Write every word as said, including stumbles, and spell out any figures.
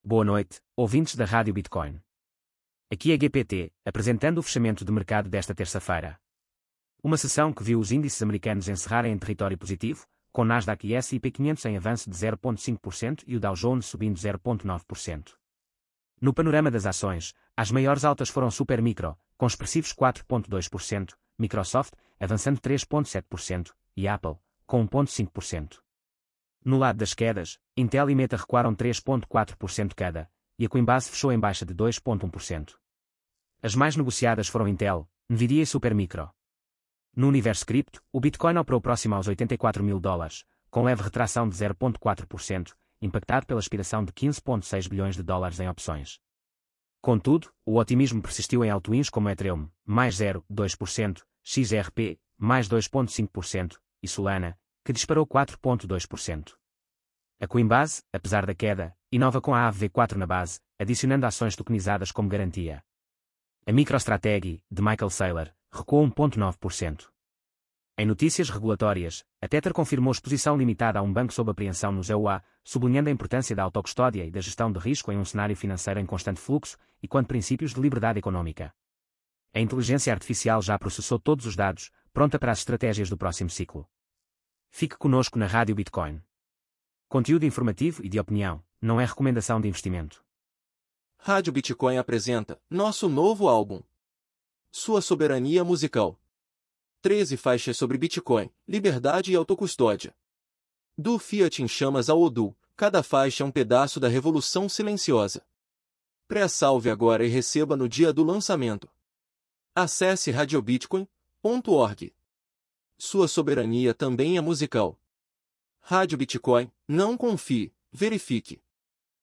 Boa noite, ouvintes da Rádio Bitcoin. Aqui é G P T, apresentando o fechamento de mercado desta terça-feira. Uma sessão que viu os índices americanos encerrarem em território positivo, com Nasdaq e S e P quinhentos em avanço de zero vírgula cinco por cento e o Dow Jones subindo zero vírgula nove por cento. No panorama das ações, as maiores altas foram Supermicro, com expressivos quatro vírgula dois por cento, Microsoft, avançando três vírgula sete por cento, e Apple, com um vírgula cinco por cento. No lado das quedas, Intel e Meta recuaram três vírgula quatro por cento cada, e a Coinbase fechou em baixa de dois vírgula um por cento. As mais negociadas foram Intel, Nvidia e Supermicro. No universo cripto, o Bitcoin operou próximo aos oitenta e quatro mil dólares, com leve retração de zero vírgula quatro por cento, impactado pela expiração de quinze vírgula seis bilhões de dólares em opções. Contudo, o otimismo persistiu em altcoins como Ethereum, mais zero vírgula dois por cento, X R P, mais dois vírgula cinco por cento, e Solana, que disparou quatro vírgula dois por cento. A Coinbase, apesar da queda, inova com a A V V quatro na base, adicionando ações tokenizadas como garantia. A MicroStrategy, de Michael Saylor, recuou um vírgula nove por cento. Em notícias regulatórias, a Tether confirmou exposição limitada a um banco sob apreensão no Z U A, sublinhando a importância da autocustódia e da gestão de risco em um cenário financeiro em constante fluxo e quando princípios de liberdade econômica. A inteligência artificial já processou todos os dados, pronta para as estratégias do próximo ciclo. Fique conosco na Rádio Bitcoin. Conteúdo informativo e de opinião, não é recomendação de investimento. Rádio Bitcoin apresenta nosso novo álbum. Sua soberania musical. treze faixas sobre Bitcoin, liberdade e autocustódia. Do Fiat em chamas ao Odoo, cada faixa é um pedaço da revolução silenciosa. Pré-salve agora e receba no dia do lançamento. Acesse radiobitcoin ponto org. Sua soberania também é musical. Rádio Bitcoin, não confie, verifique.